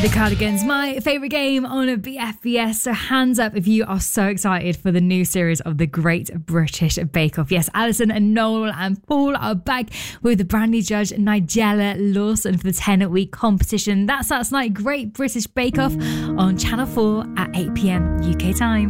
The Cardigans, my favourite game on a BFBS. So hands up if you are so excited for the new series of the Great British Bake Off. Yes, Alison and Noel and Paul are back with the brand new judge Nigella Lawson for the 10-week competition. That starts tonight, Great British Bake Off on Channel 4 at 8 p.m. UK time.